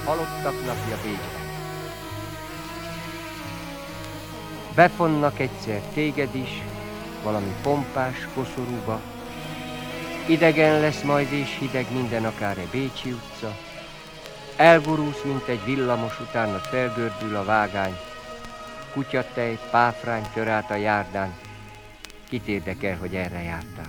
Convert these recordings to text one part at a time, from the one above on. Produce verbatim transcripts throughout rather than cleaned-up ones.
Halottak napja Bécsben. Befonnak egyszer téged is, valami pompás koszorúba. Idegen lesz majd és hideg minden, akár egy bécsi utca. Elgurulsz, mint egy villamos, utána felgördül a vágány. Kutyatej, páfrány tör át a járdán. Kit érdekel, hogy erre jártál?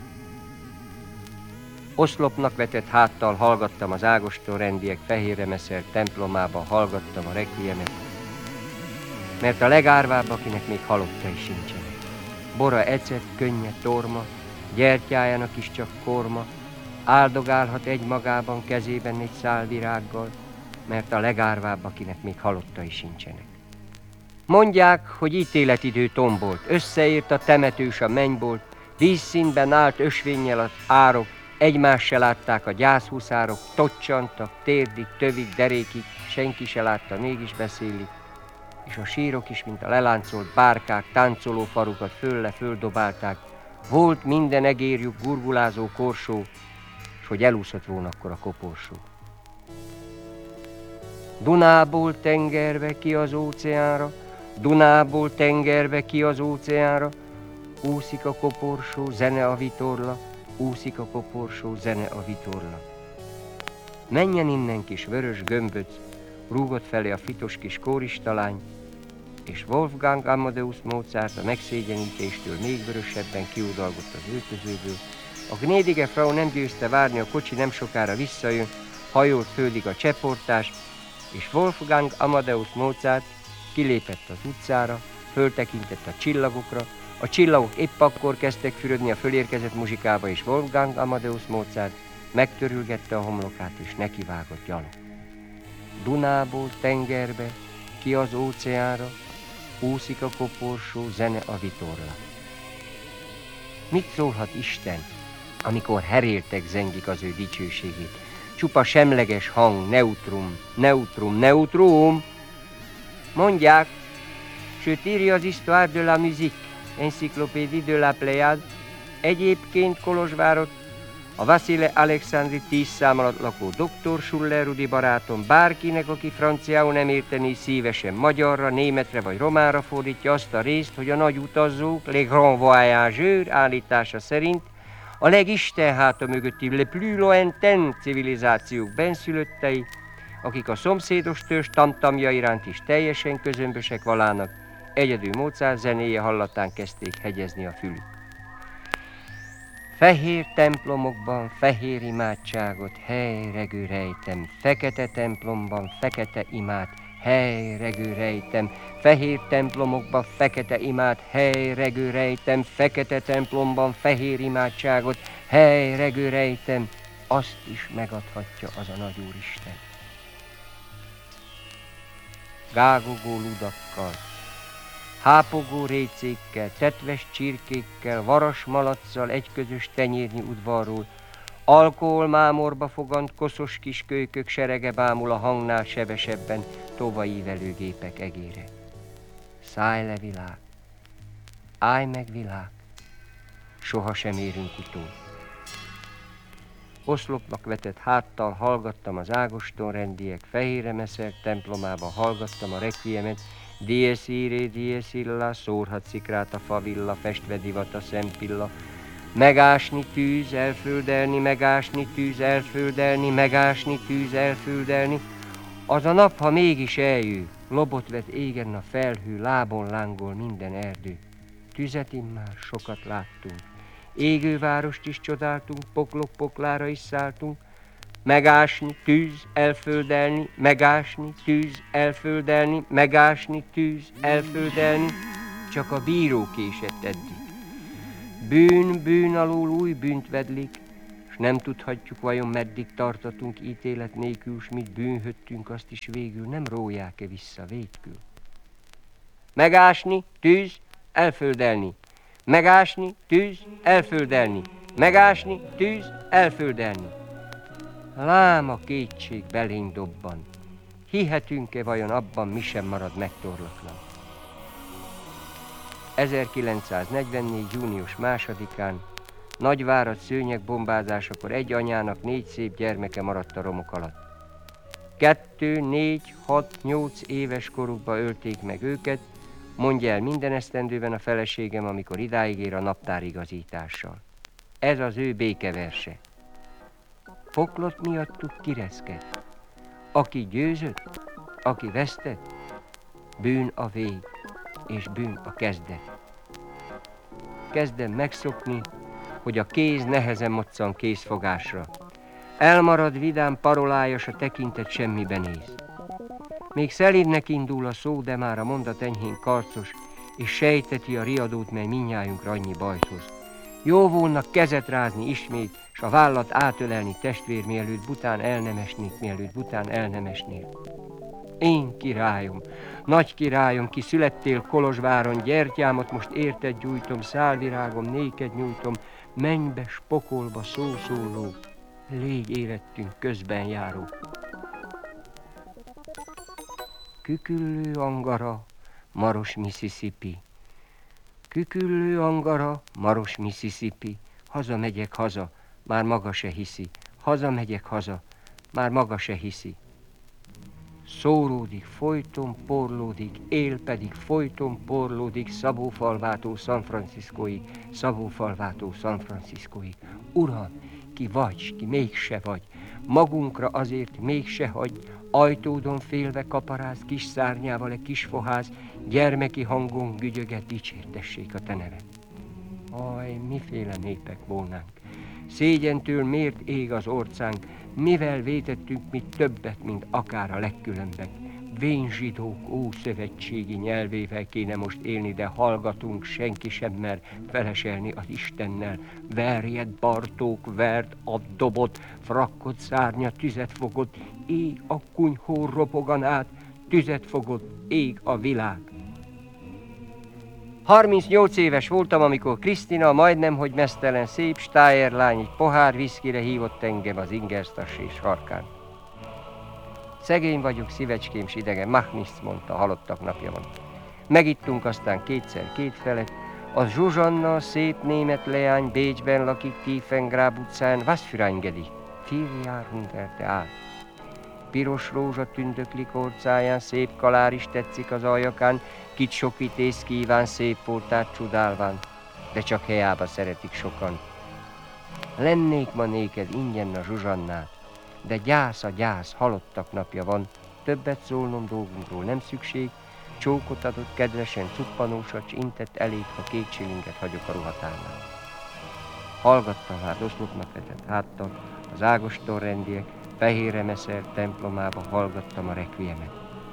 Oszlopnak vetett háttal hallgattam az Ágoston rendiek fehérre meszelt templomába, hallgattam a requiemet, mert a legárvább, akinek még halottai sincsenek. Bora ecet, könnye, torma, gyertyájának is csak korma, áldogálhat egymagában kezében egy szál virággal, mert a legárvább, akinek még halottai sincsenek. Mondják, hogy ítéletidő tombolt, összeért a temetős a mennybolt, vízszínben állt ösvénnyel az árok, egymást se látták a gyászhuszárok, tocsantak, térdig, tövig, derékig, senki se látta, mégis beszélik, és a sírok is, mint a leláncolt bárkák, táncoló farukat fölle földobálták, volt minden egérjük gurgulázó korsó, s hogy elúszott volna akkor a koporsó. Dunából tengerbe ki az óceánra, Dunából tengerbe ki az óceánra, úszik a koporsó, zene a vitorla, úszik a koporsó, zene a vitorla. Menjen innen, kis vörös gömböc, rúgott felé a fitos kis kóristalány, és Wolfgang Amadeus Mozart a megszégyenítéstől még vörösebben kiudalgott az öltözőből. A gnädige Frau nem győzte várni, a kocsi nem sokára visszajön, hajolt földig a cseportás, és Wolfgang Amadeus Mozart kilépett az utcára, föltekintett a csillagokra, a csillagok épp akkor kezdtek fürödni a fölérkezett muzsikába, és Wolfgang Amadeus Mozart megtörülgette a homlokát, és nekivágott gyalog. Dunából tengerbe, ki az óceánra, úszik a koporsó, zene a vitorla. Mit szólhat Isten, amikor heréltek zengik az ő dicsőségét? Csupa semleges hang, neutrum, neutrum, neutrum. Mondják, sőt írja az Histoire de la musique, Encyclopédie de la Pléiade, egyébként Kolozsvárot a Vasile Alexandri tíz szám alatt lakó doktor Schuller Rudi barátom bárkinek, aki franciául nem érteni, szívesen magyarra, németre vagy románra fordítja azt a részt, hogy a nagy utazók, les grands voyageurs állítása szerint a legisten háta mögötti le plus lointaines civilizációk benszülöttei, akik a szomszédos törzs tamtamja iránt is teljesen közömbösek valának, egyedül Mozart zenéje hallatán kezdték hegyezni a fülük. Fehér templomokban fehér imádságot, hely, regő rejtem, fekete templomban fekete imát, hely, regő rejtem, fehér templomokban fekete imát, hely, regő rejtem, fekete templomban fehér imádságot, hely, regő rejtem, azt is megadhatja az a nagy Úristen. Gágogó ludakkal, hápogó récékkel, tetves csirkékkel, varas malacsal egy közös tenyérnyi udvarról, alkoholmámorba fogant koszos kis kölykök serege bámul a hangnál sebesebben tovaívelőgépek egére. Szállj le világ, állj meg világ, sohasem érünk utól. Oszlopnak vetett háttal hallgattam az Ágoston rendiek fehérre meszelt templomába, hallgattam a requiemet, Dies irae, dies illa, szórhat szikrát a favilla, festve divat a szempilla. Megásni tűz, elföldelni, megásni tűz, elföldelni, megásni tűz, elföldelni. Az a nap, ha mégis eljő, lobot vet égen a felhő, lábon lángol minden erdő. Tüzet immár sokat láttunk, égő várost is csodáltunk, poklok poklára is szálltunk. Megásni, tűz, elföldelni, megásni, tűz, elföldelni, megásni, tűz, elföldelni, csak a bíró késett eddig. Bűn, bűn alól új bűnt vedlik, s nem tudhatjuk vajon meddig tartatunk ítélet nélkül, s mit bűnhöttünk, azt is végül nem róják-e vissza vétkül. Megásni, tűz, elföldelni, megásni, tűz, elföldelni, megásni, tűz, elföldelni. Lám a kétség belénk dobban, hihetünk-e vajon abban, mi sem marad megtorlatlan. ezerkilencszáznegyvennégy. június másodikán Nagyvárad szőnyegbombázásakor egy anyának négy szép gyermeke maradt a romok alatt. Kettő, négy, hat, nyolc éves korukba ölték meg őket, mondja el minden esztendőben a feleségem, amikor idáig ér a naptárigazítással. Ez az ő békeverse. Poklot miattuk kireszked. Aki győzött, aki vesztett, bűn a vég, és bűn a kezdet. Kezdem megszokni, hogy a kéz nehezen moccan kézfogásra. Elmarad vidám parolája, s a tekintet semmibe néz. Még szelídnek indul a szó, de már a mondat enyhén karcos, és sejteti a riadót, mely mindnyájunkra annyi bajt hoz. Jó volna kezet rázni ismét, s a vállat átölelni testvér, mielőtt bután el nem esnék, mielőtt bután el nem esnék. Én királyom, nagy királyom, ki születtél Kolozsváron, gyertyámat most érted gyújtom, szálvirágom néked nyújtom, mennybe s pokolba szószóló, légy életünk közben járó. Küküllő Angara, Maros, Mississippi. Küküllő Angara, Maros, Mississippi. Haza megyek haza, már maga se hiszi. Haza megyek haza, már maga se hiszi. Szóródik, folyton porlódik, él pedig folyton porlódik, Szabófalvától San Franciscoig, Szabófalvától San Franciscoig. Uram, ki vagy, ki mégse vagy, magunkra azért mégse hagy, ajtódon félve kaparáz, kis szárnyával egy kis foház, gyermeki hangon gügyöget, dicsértessék a te neved. Aj, miféle népek volnánk, szégyentől miért ég az orcánk, mivel vétettünk mi többet, mint akár a legkülönbek. Vén zsidók ószövetségi nyelvével kéne most élni, de hallgatunk, senki sem mer feleselni az Istennel. Verjed Bartók, verd a dobot, frakkot szárnya, tüzet fogott, ég a kunyhó ropogan át, tüzet fogott, ég a világ. harmincnyolc éves voltam, amikor Krisztina, majdnem hogy meztelen, szép stájerlány egy pohár viszkire hívott engem az Ingerstassi sarkán. Szegény vagyok, szívecském s idegen, mach nichts, mondta, halottak napja van. Megittunk aztán kétszer két felett, az Zsuzsanna, szép német leány, Bécsben lakik, Tiefengrab utcán, was für ein Gedicht, vier Jahrhunderte át. Piros rózsa tündöklik orcáján, szép kalár is tetszik az aljakán, kit sok vitéz kíván, szép portát csodálván, de csak helyába szeretik sokan. Lennék ma néked ingyen a Zsuzsannát, de gyász a gyász, halottak napja van, többet szólnom dolgunkról nem szükség, csókot adott kedvesen, cuppanósat, s intett elég, ha két csilinget hagyok a ruhatárnál. Hallgattam hát oszlopnak vetett háttal, az Ágoston rendiek, fehérre meszer templomába hallgattam a rekviemet.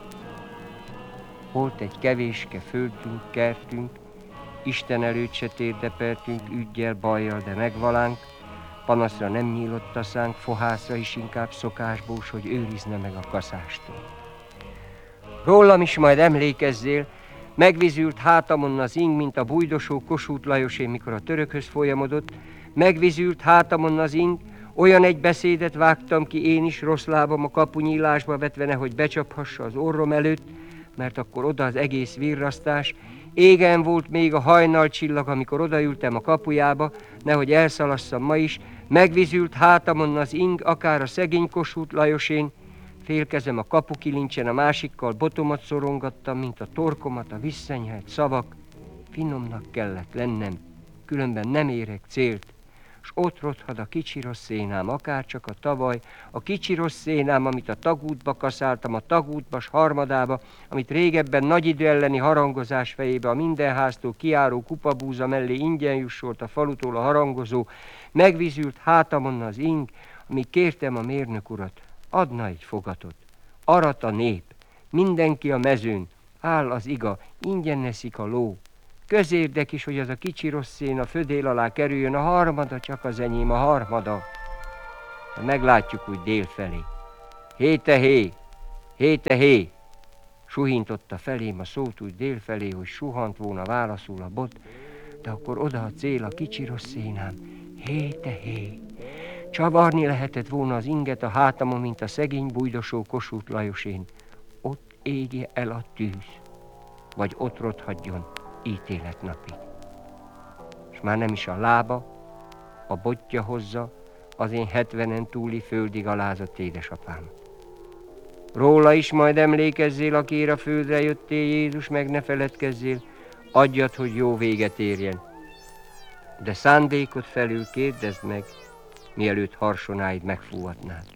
Volt egy kevéske földünk, kertünk, Isten előtt se térdepertünk, üggyel, bajjal, de megvalánk, panaszra nem nyílott a szánk, fohászra is inkább szokásból, hogy őrizne meg a kaszástól. Rólam is majd emlékezzél, megvizült hátamon az ing, mint a bujdosó Kossuth Lajosé, mikor a törökhöz folyamodott, megvizült hátamon az ing, olyan egy beszédet vágtam ki én is rossz lábam a kapunyílásba vetve, nehogy becsaphassa az orrom előtt, mert akkor oda az egész virrasztás. Égen volt még a hajnalcsillag, amikor odaültem a kapujába, nehogy elszalasszam ma is, megvizült hátamon az ing, akár a szegény Kossuth Lajosén, félkezem a kapukilincsen, a másikkal botomat szorongattam, mint a torkomat a visszanyelt szavak. Finomnak kellett lennem, különben nem érek célt, s ott rothad a kicsi rossz szénám, akárcsak a tavaly, a kicsi rossz szénám, amit a tagútba kaszáltam, a tagútba s harmadába, amit régebben nagy idő elleni harangozás fejébe a mindenháztól kiáró kupabúza mellé ingyen jussolt a falutól a harangozó, megvizült hátamon az ing, amíg kértem a mérnök urat, adna egy fogatot. Arat a nép, mindenki a mezőn, áll az iga, ingyen neszik a ló. Közérdek is, hogy az a kicsi rossz szén a födél alá kerüljön, a harmada csak az enyém, a harmada. De meglátjuk úgy délfelé. Héte hé, héte hé, suhintotta felém a szót úgy délfelé, hogy suhant volna válaszul a bot, de akkor oda a cél, a kicsi rossz szénám. Héte hé, csavarni lehetett volna az inget a hátamon, mint a szegény bujdosó Kossuth Lajosén. Ott égje el a tűz, vagy ott rothadjon ítélet napig. És már nem is a lába, a botja hozza az én hetvenen túli földig alázott édesapám. Róla is majd emlékezzél, akiért a földre jöttél, Jézus, meg ne feledkezzél, adjad, hogy jó véget érjen. De szándékod felül kérdezd meg, mielőtt harsonáid megfúvatnád.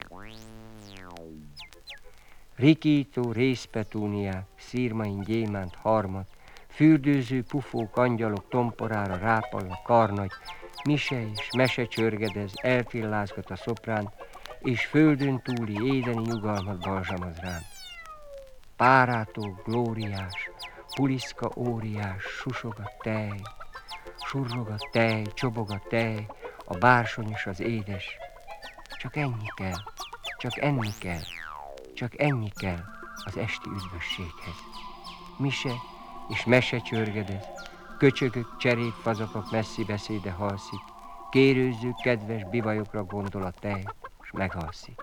Rikító rézpetúniák, szírmain gyémánt harmat, fürdőző pufók, angyalok tomporára rápall a karnagy, mise és mese csörgedez, elfillázgat a szoprán, és földön túli édeni nyugalmat balzsamoz rám. Párátó glóriás, puliszka óriás, susog a tej, surrog a tej, csobog a tej, a bársony és az édes. Csak ennyi kell, csak enni kell, csak ennyi kell az esti üdvösséghez. Mise és mese csörgedez, köcsögök, cserépfazakok messzi beszéde halszik, kérőző, kedves bivajokra gondol a tej, s meghalszik.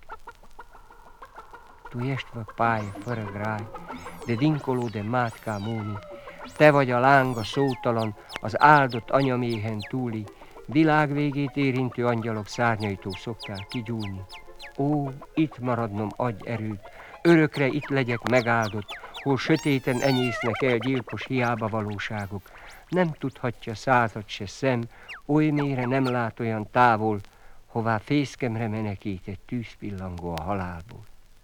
Tu ești văpaie fără grai, de dincolo de matca múni, te vagy a láng, a szótalan, az áldott anyaméhen túli, világvégét érintő angyalok szárnyaitól szoktál kigyúlni. Ó, itt maradnom, adj erőt, örökre itt legyek megáldott, hol sötéten enyésznek el gyilkos hiába valóságok. Nem tudhatja század se szem, oly mélyre nem lát olyan távol, hová fészkemre menekít egy tűzpillangó a halálból.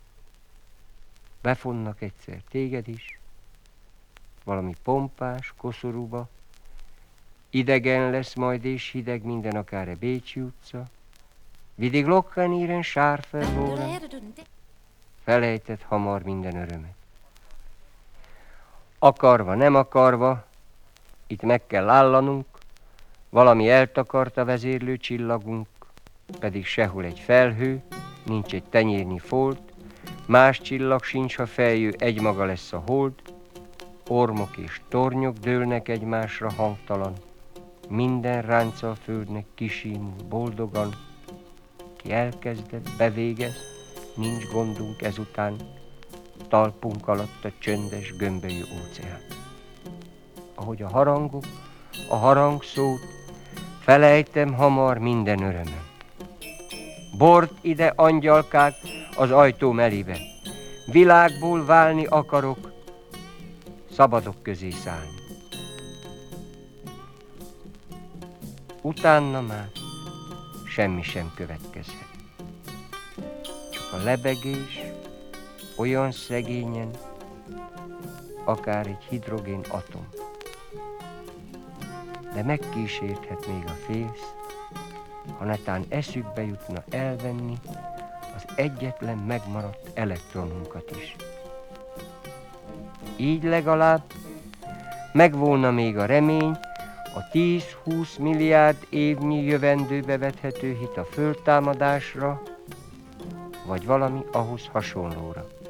Befonnak egyszer téged is, valami pompás koszorúba, idegen lesz majd és hideg minden, akár a Bécsi utca, vidig lokkan íren sárfervóra, felejtett hamar minden örömet. Akarva, nem akarva, itt meg kell állanunk, valami eltakart a vezérlő csillagunk, pedig sehol egy felhő, nincs egy tenyérnyi folt, más csillag sincs, ha feljő, egymaga lesz a hold, ormok és tornyok dőlnek egymásra hangtalan, minden ránca a földnek kisímul boldogan, ki elkezdett, bevégez, nincs gondunk ezután, talpunk alatt a csöndes, gömbölyű óceán. Ahogy a harangok, a harangszót, felejtem hamar minden örömöm. Bort ide, angyalkák, az ajtó elébe. Világból válni akarok, szabadok közé szállni. Utána már semmi sem következhet. Csak a lebegés olyan szegényen, akár egy hidrogén atom. De megkísérthet még a félsz, ha netán eszükbe jutna elvenni az egyetlen megmaradt elektronunkat is. Így legalább megvolna még a remény, a tíz-húsz milliárd évnyi jövendőbe vethető hit a földtámadásra, vagy valami ahhoz hasonlóra.